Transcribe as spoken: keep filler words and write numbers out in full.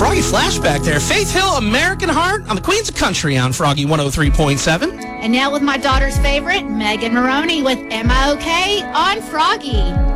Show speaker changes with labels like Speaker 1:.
Speaker 1: Froggy flashback there. Faith Hill, American Heart on the Queens of Country on Froggy one oh three point seven.
Speaker 2: And now with my daughter's favorite, Megan Maroney with M I O K on Froggy.